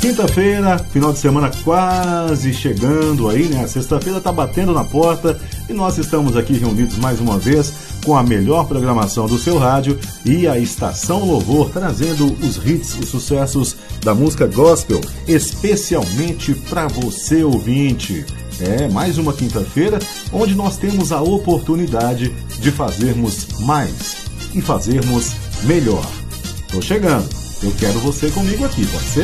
Quinta-feira, final de semana quase chegando aí, né? A sexta-feira tá batendo na porta e nós estamos aqui reunidos mais uma vez com a melhor programação do seu rádio e a Estação Louvor, trazendo os hits, os sucessos da música gospel, especialmente para você, ouvinte. É mais uma quinta-feira onde nós temos a oportunidade de fazermos mais e fazermos melhor. Tô chegando, eu quero você comigo aqui, pode ser?